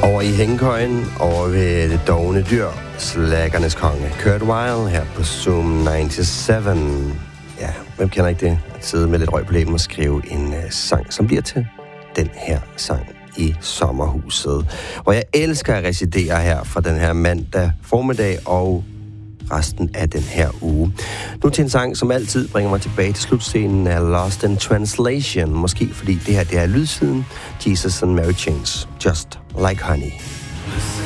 Over i hængekøjen, over ved det dovne dyr, slaggernes konge, Kurt Weill her på Zoom 97. Ja, hvem kender ikke det? At sidde med lidt røg på læben og skrive en sang, som bliver til den her sang i sommerhuset. Hvor jeg elsker at residere her fra den her mandag formiddag og resten af den her uge. Nu til en sang, som altid bringer mig tilbage til slutscenen af Lost in Translation. Måske fordi det her det er lydsiden Jesus and Mary Chains. Just Like Honey.